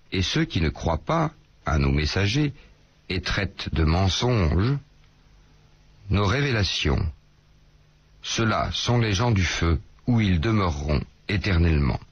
et ceux qui ne croient pas à nos messagers et traitent de mensonges nos révélations. Ceux-là sont les gens du feu, où ils demeureront éternellement.